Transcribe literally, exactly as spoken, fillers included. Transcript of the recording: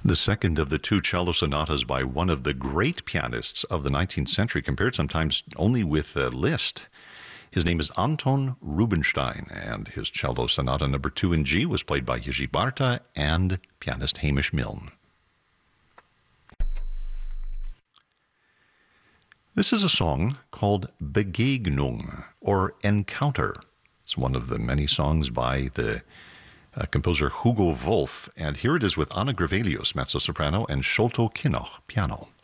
The second of the two cello sonatas by one of the great pianists of the nineteenth century, compared sometimes only with uh, Liszt. His name is Anton Rubinstein, and his cello sonata number two in G was played by Jiří Bárta and pianist Hamish Milne. This is a song called Begegnung, or Encounter. It's one of the many songs by the uh, composer Hugo Wolf, and here it is with Anna Grevelius, mezzo-soprano, and Sholto Kinnoch, piano.